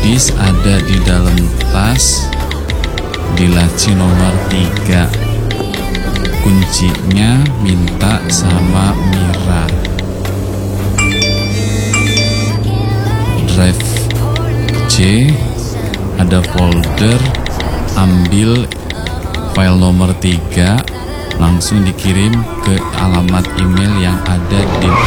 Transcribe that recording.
disk ada di dalam tas, di laci nomor 3. Kuncinya minta sama Mira. Drive C ada folder, ambil file nomor 3, langsung dikirim ke alamat email yang ada di